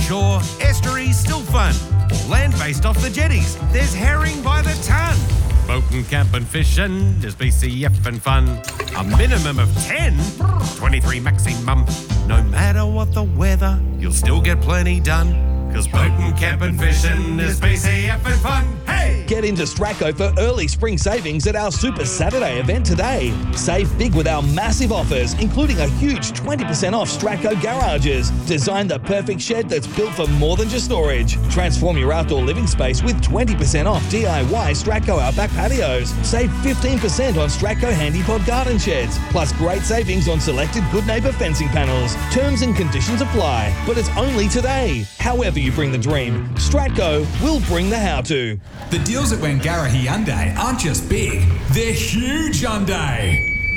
inshore, estuaries still fun. Or land-based off the jetties, there's herring by the ton. Boating, camping, fishing, there's BCF and fun. A minimum of 10, 23 maximum. No matter what the weather, you'll still get plenty done. 'Cause boating, camping, fishing is BCF and fun. Hey! Get into Stracco for early spring savings at our Super Saturday event today. Save big with our massive offers, including a huge 20% off Stracco garages. Design the perfect shed that's built for more than just storage. Transform your outdoor living space with 20% off DIY Stracco Outback patios. Save 15% on Stracco Handypod garden sheds. Plus great savings on selected Good Neighbour fencing panels. Terms and conditions apply, but it's only today. However you bring the dream, Stratco will bring the how-to. The deals at Wangara Hyundai aren't just big, they're huge Hyundai.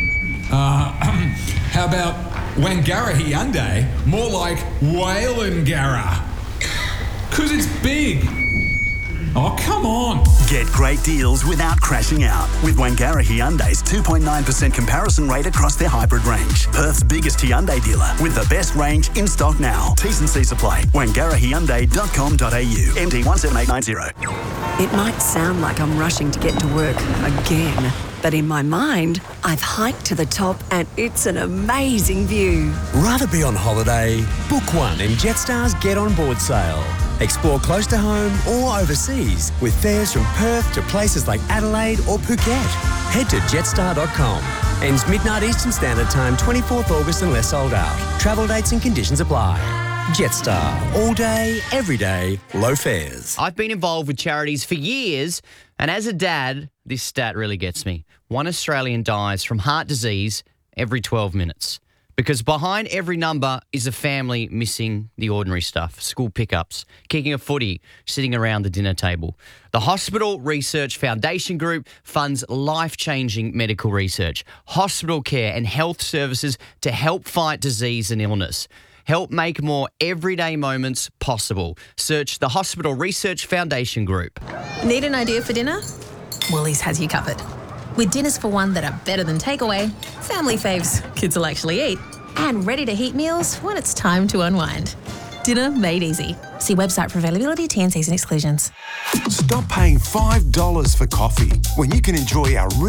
How about Wangara Hyundai? More like Whalengara. 'Cause it's big. Oh, come on. Get great deals without crashing out with Wangara Hyundai's 2.9% comparison rate across their hybrid range. Perth's biggest Hyundai dealer with the best range in stock now. T's and C's apply. WangaraHyundai.com.au. MD 17890. It might sound like I'm rushing to get to work again, but in my mind, I've hiked to the top and it's an amazing view. Rather be on holiday? Book one in Jetstar's Get On Board sale. Explore close to home or overseas with fares from Perth to places like Adelaide or Phuket. Head to jetstar.com. Ends midnight Eastern Standard Time, 24th August unless sold out. Travel dates and conditions apply. Jetstar. All day, every day, low fares. I've been involved with charities for years, and as a dad, this stat really gets me. One Australian dies from heart disease every 12 minutes. Because behind every number is a family missing the ordinary stuff. School pickups, kicking a footy, sitting around the dinner table. The Hospital Research Foundation Group funds life-changing medical research, hospital care and health services to help fight disease and illness. Help make more everyday moments possible. Search the Hospital Research Foundation Group. Need an idea for dinner? Woolies has you covered. With dinners for one that are better than takeaway, family faves kids will actually eat, and ready-to-heat meals when it's time to unwind. Dinner made easy. See website for availability, T&Cs and exclusions. Stop paying $5 for coffee when you can enjoy our